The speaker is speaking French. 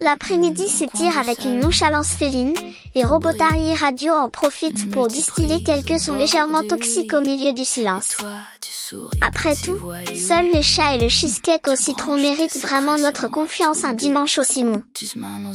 L'après-midi s'étire avec une nonchalance féline, et Robotari Radio en profite pour distiller quelques sons légèrement toxiques au milieu du silence. Après tout, seuls les chats et le cheesecake au citron méritent vraiment notre confiance un dimanche aussi mou.